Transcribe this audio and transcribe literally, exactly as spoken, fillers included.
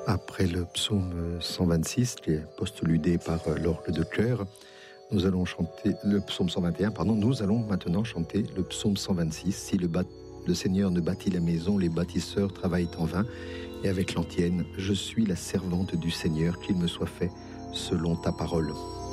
Après le psaume cent vingt-six, qui est postuludé par l'orgue de chœur, nous allons chanter le psaume cent vingt et un, pardon, nous allons maintenant chanter le psaume cent vingt-six. Si le, bat, le Seigneur ne bâtit la maison, les bâtisseurs travaillent en vain. Et avec l'antienne, je suis la servante du Seigneur, qu'il me soit fait selon ta parole.